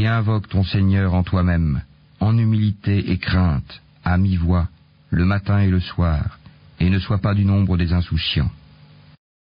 et invoque ton Seigneur en toi-même, en humilité et crainte, à mi-voix, le matin et le soir, et ne sois pas du nombre des insouciants.